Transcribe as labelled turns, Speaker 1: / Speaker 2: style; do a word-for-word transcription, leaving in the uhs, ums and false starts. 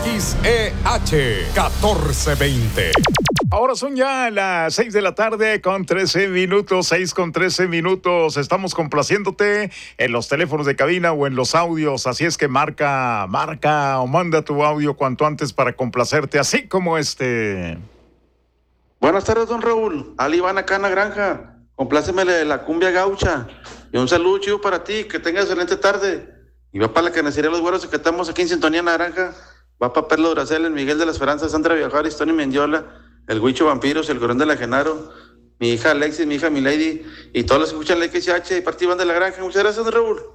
Speaker 1: X E H catorce veinte. Ahora son ya las seis de la tarde con trece minutos, seis con trece minutos. Estamos complaciéndote en los teléfonos de cabina o en los audios. Así es que marca, marca o manda tu audio cuanto antes para complacerte, así como este.
Speaker 2: Buenas tardes, don Raúl. Ali Iván acá en la granja. Complácemele la cumbia gaucha. Y un saludo chido para ti. Que tengas excelente tarde. Y va para la carnicería Los Güeros, que estamos aquí en sintonía en la granja. Va para Perlo Duracel, el Miguel de la Esperanza, Sandra Viajaris, Tony Mendiola, el Huicho Vampiros, el Corón de la Genaro, mi hija Alexis, mi hija Milady, y todos los que escuchan la X H y participan de la granja. Muchas gracias, don Raúl.